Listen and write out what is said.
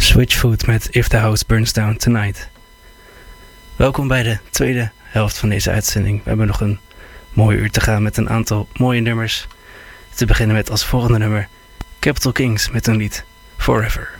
Switchfoot met If the House Burns Down Tonight. Welkom bij de tweede helft van deze uitzending. We hebben nog een mooi uur te gaan met een aantal mooie nummers. Te beginnen met als volgende nummer Capital Kings met hun lied Forever.